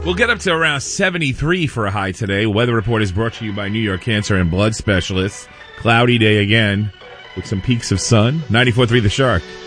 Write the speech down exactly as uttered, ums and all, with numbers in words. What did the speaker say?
We'll get up to around seventy-three for a high today. Weather report is brought to you by New York Cancer and Blood Specialists. Cloudy day again with some peaks of sun. ninety-four point three The Shark.